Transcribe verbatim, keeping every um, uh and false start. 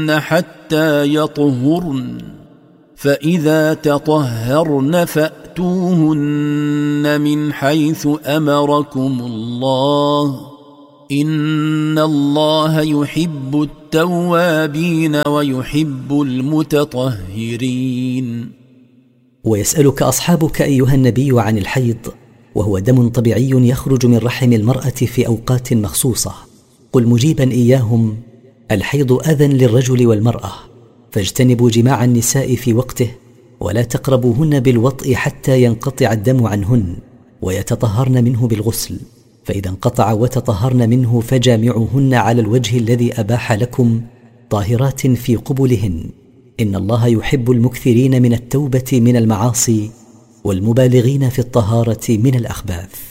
حتى يطهرن فإذا تطهرن فأتوهن من حيث أمركم الله إن الله يحب التوابين ويحب المتطهرين. ويسألك أصحابك أيها النبي عن الحيض، وهو دم طبيعي يخرج من رحم المرأة في أوقات مخصوصة. قل مجيبا إياهم: الحيض أذى للرجل والمرأة، فاجتنبوا جماع النساء في وقته، ولا تقربوهن بالوطء حتى ينقطع الدم عنهن ويتطهرن منه بالغسل، فإذا انقطع وتطهرن منه فجامعوهن على الوجه الذي أباح لكم طاهرات في قبلهن، إن الله يحب المكثرين من التوبة من المعاصي والمبالغين في الطهارة من الأخباث.